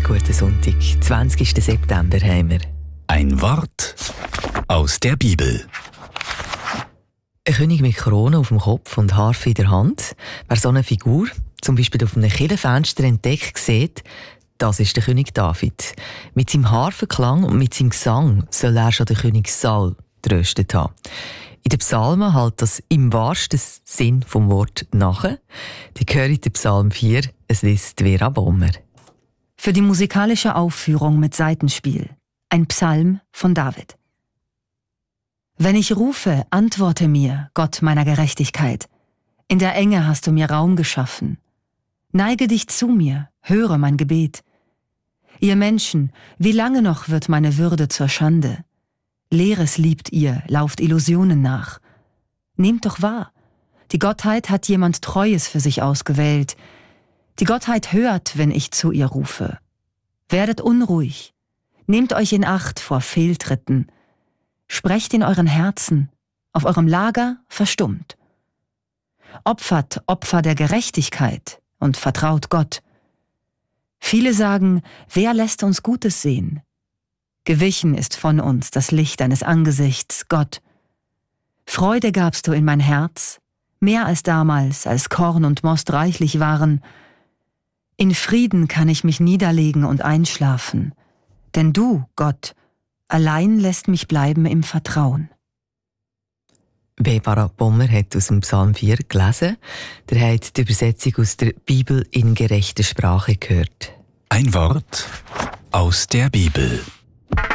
Guten Sonntag, 20. September haben wir. Ein Wort aus der Bibel. Ein König mit Krone auf dem Kopf und Harfe in der Hand. Wer so eine Figur zum Beispiel auf einem Kirchenfenster entdeckt sieht, das ist der König David. Mit seinem Harfenklang und mit seinem Gesang soll er schon den König Saul tröstet haben. In den Psalmen halt das im wahrsten Sinn vom Wort nachher. Die gehören in Psalm 4, es liest Vera Bommer. Für die musikalische Aufführung mit Saitenspiel. Ein Psalm von David. Wenn ich rufe, antworte mir, Gott meiner Gerechtigkeit. In der Enge hast du mir Raum geschaffen. Neige dich zu mir, höre mein Gebet. Ihr Menschen, wie lange noch wird meine Würde zur Schande? Leeres liebt ihr, lauft Illusionen nach. Nehmt doch wahr, die Gottheit hat jemand Treues für sich ausgewählt. Die Gottheit hört, wenn ich zu ihr rufe. Werdet unruhig, nehmt euch in Acht vor Fehltritten. Sprecht in euren Herzen, auf eurem Lager verstummt. Opfert Opfer der Gerechtigkeit und vertraut Gott. Viele sagen, wer lässt uns Gutes sehen? Gewichen ist von uns das Licht deines Angesichts, Gott. Freude gabst du in mein Herz, mehr als damals, als Korn und Most reichlich waren. In Frieden kann ich mich niederlegen und einschlafen, denn du, Gott, allein lässt mich bleiben im Vertrauen. Vera Bommer hat aus dem Psalm 4 gelesen. Der hat die Übersetzung aus der Bibel in gerechter Sprache gehört. Ein Wort aus der Bibel.